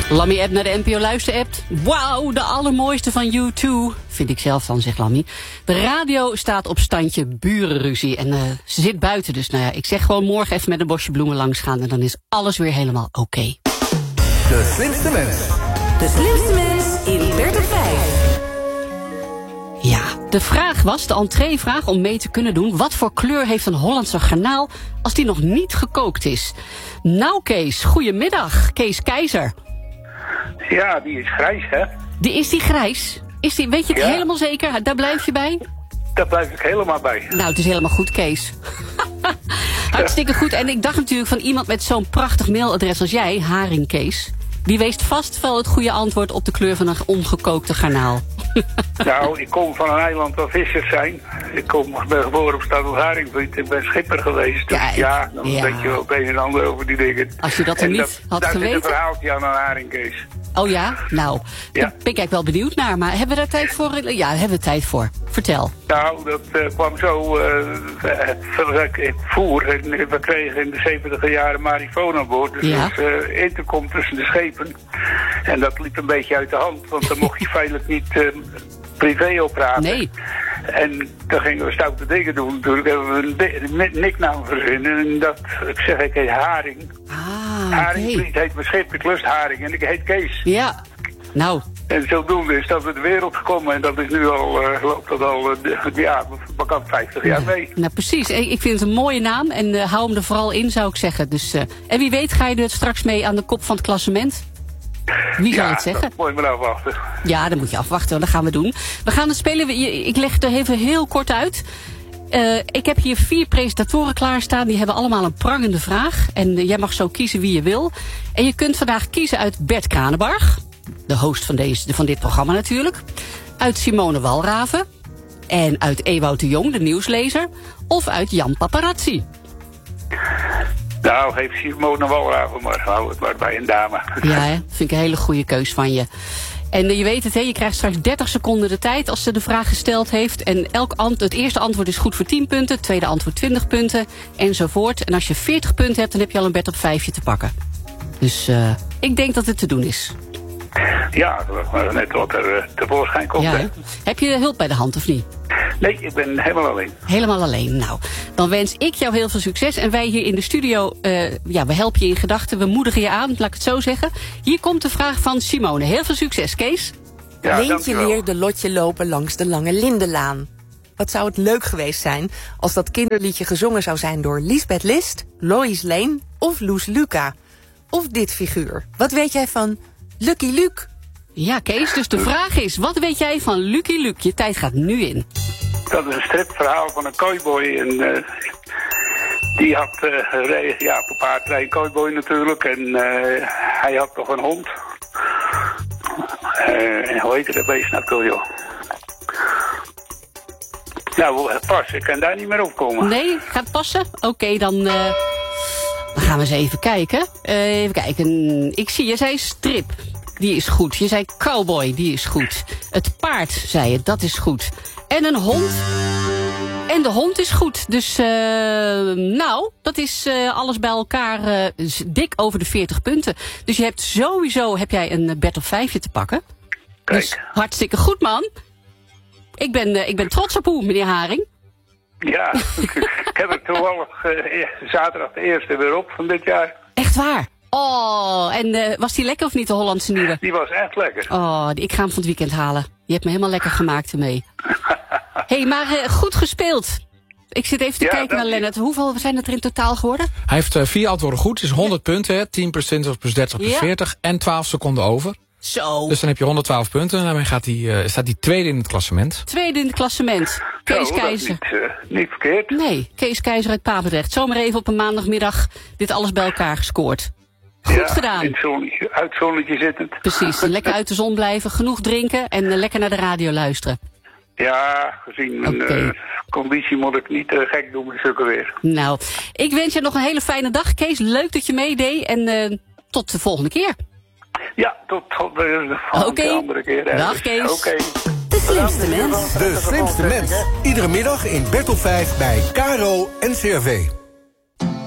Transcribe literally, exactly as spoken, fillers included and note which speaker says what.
Speaker 1: Lammy app naar de N P O Luister-app. Wauw, de allermooiste van U twee. Vind ik zelf dan, zegt Lammy. De radio staat op standje burenruzie. En uh, ze zit buiten, dus nou ja, ik zeg gewoon morgen even met een bosje bloemen langs gaan. En dan is alles weer helemaal oké. Okay.
Speaker 2: De slimste mens.
Speaker 3: De slimste mens in Bert op vijf.
Speaker 1: Ja, de vraag was, de entreevraag om mee te kunnen doen... wat voor kleur heeft een Hollandse garnaal als die nog niet gekookt is? Nou, Kees, goedemiddag. Kees Keizer.
Speaker 4: Ja, die is grijs, hè?
Speaker 1: Die, is die grijs? Is die, weet je het
Speaker 4: ja.
Speaker 1: helemaal zeker? Daar blijf je bij?
Speaker 4: Daar blijf ik helemaal bij.
Speaker 1: Nou, het is helemaal goed, Kees. Hartstikke goed. En ik dacht natuurlijk van iemand met zo'n prachtig mailadres als jij, Haring Kees... die weet vast wel het goede antwoord op de kleur van een ongekookte garnaal.
Speaker 4: Nou, ik kom van een eiland waar vissers zijn. Ik kom, ben geboren op Stad Haringvliet. Ik ben schipper geweest. Dus
Speaker 1: Kijk,
Speaker 4: ja, dan
Speaker 1: ja.
Speaker 4: weet je wel het een en ander over die dingen.
Speaker 1: Als je dat er
Speaker 4: en
Speaker 1: niet
Speaker 4: dat,
Speaker 1: had
Speaker 4: daar
Speaker 1: geweten.
Speaker 4: Daar zit een verhaaltje aan een haringkees.
Speaker 1: Oh ja? Nou,
Speaker 4: ja.
Speaker 1: daar ben ik eigenlijk wel benieuwd naar. Maar hebben we daar tijd voor? Ja, hebben we tijd voor. Vertel.
Speaker 4: Nou, dat uh, kwam zo... Uh, ik voer. We kregen in de zeventiger jaren marifoon aan boord. Dus
Speaker 1: ja.
Speaker 4: dat is uh, intercom tussen de schepen. En dat liep een beetje uit de hand. Want dan mocht je feitelijk niet... Uh, privé opraten.
Speaker 1: Nee.
Speaker 4: En dan gingen we stoute dingen doen. Natuurlijk hebben we een nicknaam verzinnen. En dat, ik zeg, ik heet Haring.
Speaker 1: Ah,
Speaker 4: Haringvliet
Speaker 1: okay.
Speaker 4: heet mijn schip, ik lust Haring. En ik heet Kees.
Speaker 1: Ja, nou.
Speaker 4: En zodoende is dat we de wereld gekomen. En dat is nu al, uh, loopt dat al, uh, ja, bakant vijftig jaar mee.
Speaker 1: Ja, nou, precies. Ik vind het een mooie naam. En uh, hou hem er vooral in, zou ik zeggen. Dus, uh, en wie weet ga je er straks mee aan de kop van het klassement? Wie zal
Speaker 4: ja,
Speaker 1: het zeggen?
Speaker 4: Dat moet je maar afwachten.
Speaker 1: Ja, dan moet je afwachten. Dat gaan we doen. We gaan het spelen. Ik leg het er even heel kort uit. Uh, ik heb hier vier presentatoren klaarstaan. Die hebben allemaal een prangende vraag. En uh, jij mag zo kiezen wie je wil. En je kunt vandaag kiezen uit Bert Kranenbarg. De host van, deze, van dit programma natuurlijk. Uit Simone Walraven. En uit Ewout de Jong, de nieuwslezer. Of uit Jan Paparazzi.
Speaker 4: Nou, geef Simone Walraven maar. Hou het maar bij een dame.
Speaker 1: Ja, hè? Vind ik een hele goede keus van je. En uh, je weet het, hè, je krijgt straks dertig seconden de tijd als ze de vraag gesteld heeft. En elk ant- het eerste antwoord is goed voor tien punten, het tweede antwoord twintig punten, enzovoort. En als je veertig punten hebt, dan heb je al een Bert op vijfje te pakken. Dus uh, ik denk dat het te doen is.
Speaker 4: Ja, net wat er uh, tevoorschijn komt.
Speaker 1: Ja,
Speaker 4: hè?
Speaker 1: hè? Heb je hulp bij de hand of niet?
Speaker 4: Nee, ik ben helemaal alleen.
Speaker 1: Helemaal alleen. Nou, dan wens ik jou heel veel succes. En wij hier in de studio, uh, ja, we helpen je in gedachten. We moedigen je aan, laat ik het zo zeggen. Hier komt de vraag van Simone. Heel veel succes, Kees.
Speaker 4: Ja,
Speaker 3: Leentje leerde Lotje lopen langs de Lange Lindenlaan. Wat zou het leuk geweest zijn als dat kinderliedje gezongen zou zijn door Liesbeth List, Lois Lane of Loes Luca. Of dit figuur. Wat weet jij van Lucky Luke?
Speaker 1: Ja, Kees, dus de vraag is, wat weet jij van Lucky Luke? Je tijd gaat nu in.
Speaker 4: Dat is een stripverhaal van een cowboy. En uh, die had, uh, re- ja, op een paard rijden cowboy natuurlijk. En uh, hij had toch een hond. Uh, en hoe heette dat beest nou toch, joh? Nou, pas, ik kan daar niet meer op komen.
Speaker 1: Nee, gaat het passen? Oké, okay, dan, uh, dan gaan we eens even kijken. Uh, even kijken. Ik zie, je zei strip. Die is goed. Je zei cowboy, die is goed. Het paard, zei je, dat is goed. En een hond. En de hond is goed. Dus, uh, nou, dat is uh, alles bij elkaar uh, dik over de veertig punten. Dus je hebt sowieso heb jij een Bert op vijfje te pakken.
Speaker 4: Kijk.
Speaker 1: Dus hartstikke goed, man. Ik ben, uh, ik ben trots op u, meneer Haring.
Speaker 4: Ja, ik heb er toevallig uh, zaterdag de eerste weer op van dit jaar.
Speaker 1: Echt waar? Oh, en uh, was die lekker of niet, de Hollandse nieuwe?
Speaker 4: Die was echt lekker.
Speaker 1: Oh, ik ga hem van het weekend halen. Je hebt me helemaal lekker gemaakt ermee. Hé, hey, maar uh, goed gespeeld. Ik zit even te
Speaker 4: ja,
Speaker 1: kijken naar
Speaker 4: je.
Speaker 1: Lennart. Hoeveel zijn het er in totaal geworden?
Speaker 5: Hij heeft uh, vier antwoorden goed. Het is honderd ja. punten, hè? tien plus plus dertig plus
Speaker 1: ja.
Speaker 5: veertig en twaalf seconden over.
Speaker 1: Zo.
Speaker 5: Dus dan heb je honderdtwaalf punten en daarmee gaat hij, uh, staat hij tweede in het klassement.
Speaker 1: Tweede in het klassement. Kees
Speaker 4: Zo,
Speaker 1: Keizer.
Speaker 4: Niet, uh, niet verkeerd.
Speaker 1: Nee, Kees Keizer uit Papendrecht. Zomaar even op een maandagmiddag dit alles bij elkaar gescoord. Goed
Speaker 4: ja,
Speaker 1: gedaan.
Speaker 4: In het zonnetje, uit het zonnetje zittend.
Speaker 1: Precies, lekker uit de zon blijven, genoeg drinken en uh, lekker naar de radio luisteren.
Speaker 4: Ja, gezien mijn okay. uh, conditie moet ik niet uh, gek doen met zulke weer.
Speaker 1: Nou, ik wens je nog een hele fijne dag, Kees. Leuk dat je meedeed en uh, tot de volgende keer.
Speaker 4: Ja, tot, tot de volgende
Speaker 1: okay.
Speaker 4: andere keer.
Speaker 1: Dag, Kees.
Speaker 4: Oké. Okay.
Speaker 3: De slimste mens.
Speaker 2: De slimste mens. Iedere middag in Bert op vijf bij K R O N C R V.